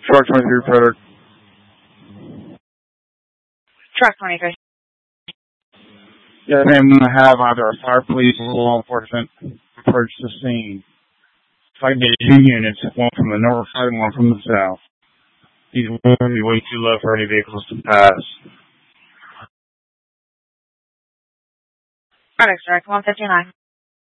Truck 23 Predator. Truck 23. Yeah, and I'm going to have either a fire police or law enforcement approach the scene. If I can get 2 units, one from the north side and one from the south. These will be way too low for any vehicles to pass. Product Direct 159.